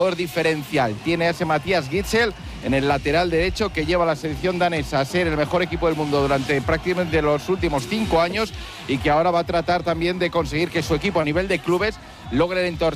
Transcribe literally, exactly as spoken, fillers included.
diferencial. Tiene a ese Matías Gitzel en el lateral derecho que lleva a la selección danesa a ser el mejor equipo del mundo durante prácticamente los últimos cinco años y que ahora va a tratar también de conseguir que su equipo a nivel de clubes logre el entorno